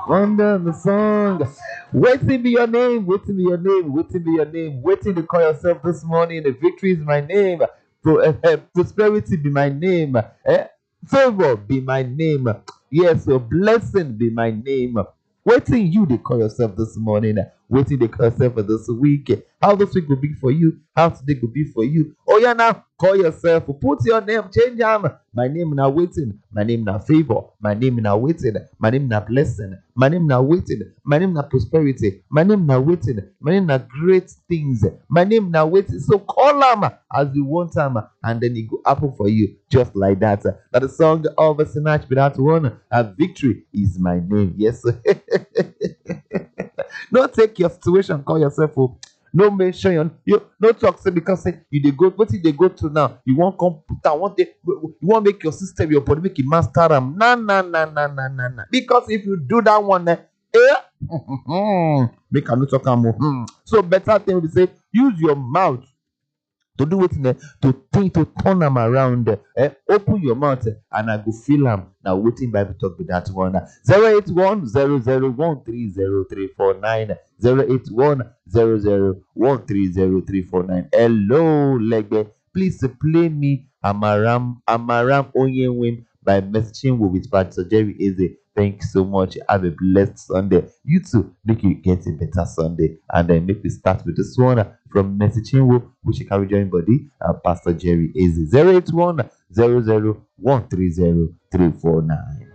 Wonder the song. Waiting be your name, waiting be your name, waiting be your name, waiting to call yourself this morning. The victory is my name. Prosperity be my name. Favor be my name. Yes, so blessing be my name. Waiting you they call yourself this morning. Waiting they call yourself for this week. How this week will be for you. How today will be for you. Oh yeah, now call yourself. Put your name. Change them. My name now waiting. My name now favor. My name now waiting. My name now blessing. My name now waiting. My name now prosperity. My name now waiting. My name now great things. My name now waiting. So call them as you want them, and then it go happen for you just like that. That the song of a Sinach be that one. A victory is my name. Yes. Don't take your situation, call yourself up. No mention you no talk say because say you they go what they go to now. You want computer, you want make your system, your body make it master them. Nah. Because if you do that one, make a no talk more. So better thing we say use your mouth to do it to think to turn them around. Open your mouth and I go feel them. Now waiting Bible talk with that one. 081 00130 081 Hello, Legbe. Please play me Amaram Onyenwim by messaging with Pastor Jerry Eze. Thank you so much. Have a blessed Sunday. You too, make you get a better Sunday. And then make we start with this one from messaging which you carry join body Pastor Jerry Eze. 081 00130 349.